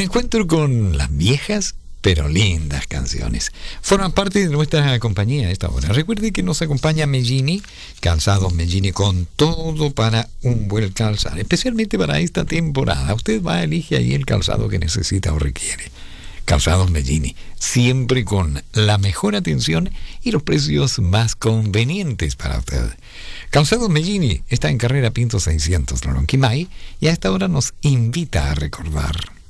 encuentro con las viejas pero lindas canciones. Forman parte de nuestra compañía a esta hora. Recuerde que nos acompaña Meggini, Calzados Meggini, con todo para un buen calzado, especialmente para esta temporada. Usted va a elegir ahí el calzado que necesita o requiere. Calzados Meggini, siempre con la mejor atención y los precios más convenientes para usted. Calzados Meggini está en Carrera Pinto 600, Lonquimay, y a esta hora nos invita a recordar.